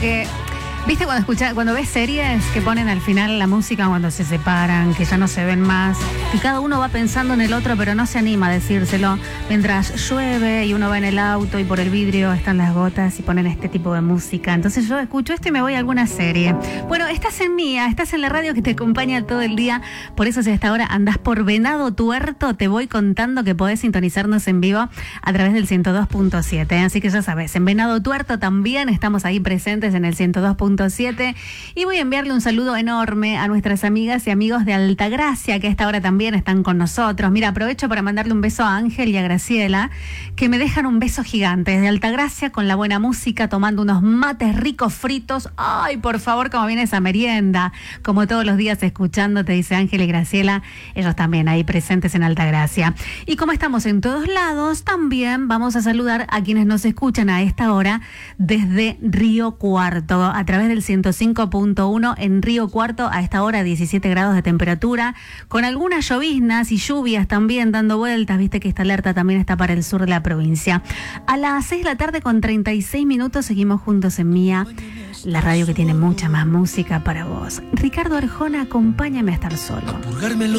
que... ¿Viste cuando ves series que ponen al final la música cuando se separan, que ya no se ven más, y cada uno va pensando en el otro pero no se anima a decírselo, mientras llueve y uno va en el auto y por el vidrio están las gotas y ponen este tipo de música? Entonces yo escucho esto y me voy a alguna serie. Bueno, estás en Mía, estás en la radio que te acompaña todo el día, por eso si a esta hora andás por Venado Tuerto, te voy contando que podés sintonizarnos en vivo a través del 102.7, así que ya sabes, en Venado Tuerto también estamos ahí presentes en el 102.7. Y voy a enviarle un saludo enorme a nuestras amigas y amigos de Altagracia, que a esta hora también están con nosotros. Mira, aprovecho para mandarle un beso a Ángel y a Graciela, que me dejan un beso gigante desde Altagracia con la buena música, tomando unos mates ricos fritos. Ay, por favor, cómo viene esa merienda. Como todos los días escuchando, te dice Ángel y Graciela, ellos también ahí presentes en Altagracia. Y como estamos en todos lados, también vamos a saludar a quienes nos escuchan a esta hora desde Río Cuarto, a través del 105.1 en Río Cuarto, a esta hora 17 grados de temperatura, con algunas lloviznas y lluvias también dando vueltas. Viste que esta alerta también está para el sur de la provincia. A las 6 de la tarde con 36 minutos seguimos juntos en Mía, la radio que tiene mucha más música para vos. Ricardo Arjona, acompáñame a estar solo.